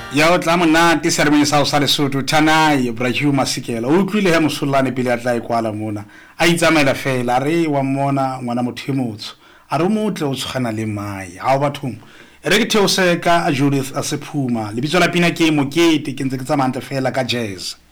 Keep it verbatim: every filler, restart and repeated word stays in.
ya o tla monate sermeng sa o sa Lesotho Thanai Ibrahim Masikela o utlwile he mosolane pele a tla ikwala mona a itsamaela fela re wa mona ngwana mothimotso a re motle o tshwana le mai ha o bathong re ke theoseka a Judith a Sephuma lebitso la pina ke Mokete ke ntse ke tsamantle fela ka jazz.